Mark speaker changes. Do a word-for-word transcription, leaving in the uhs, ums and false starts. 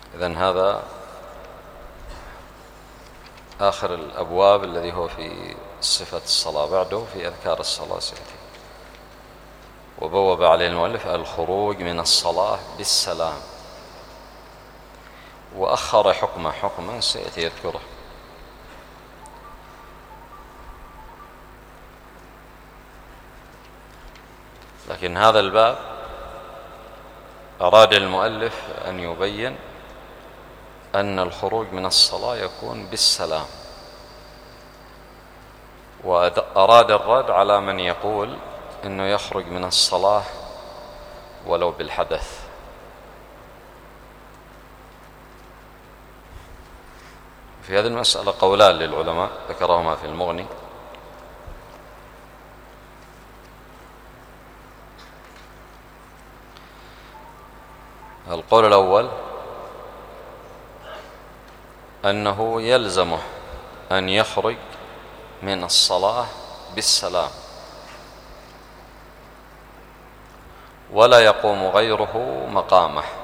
Speaker 1: إذن هذا آخر الأبواب الذي هو في صفة الصلاة. بعده في أذكار الصلاة سيأتي. وبوب عليه المؤلف الخروج من الصلاة بالسلام، وأخر حكمه حكما سيأتي يذكره. لكن هذا الباب أراد المؤلف أن يبين أن الخروج من الصلاة يكون بالسلام، وأراد الرد على من يقول أنه يخرج من الصلاة ولو بالحدث. في هذه المسألة قولان للعلماء ذكرهما في المغني. القول الأول أنه يلزمه أن يخرج من الصلاة بالسلام، ولا يقوم غيره مقامه،